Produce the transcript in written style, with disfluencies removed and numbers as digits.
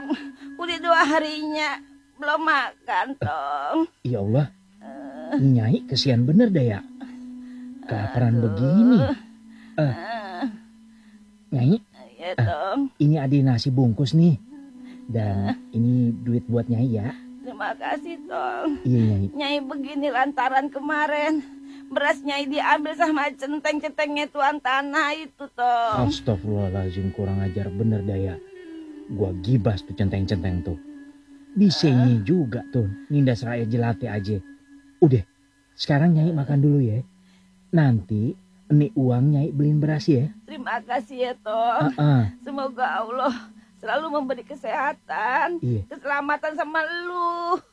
Tong. Udah 2 harinya belum makan, Tong. Ya Allah, Nyai kesian bener dah ya. Kelaparan begini. Nyai, Ya, Tong. ini ada nasi bungkus nih. Dan ini duit buat Nyai ya. Terima kasih, Tong. Iya, Nyai. Nyai begini lantaran kemarin beras Nyai diambil sama centeng-centengnya tuan tanah itu, Tong. Astagfirullahaladzim, kurang ajar bener dah ya. Gua gibas tuh centeng-centeng tuh. Disenyi juga tuh, nindas rakyat jelate aja. Udah, sekarang Nyai makan dulu ya. Nanti ini uang Nyai beliin beras ya. Terima kasih ya, Tong. Semoga Allah selalu memberi kesehatan, keselamatan sama lu.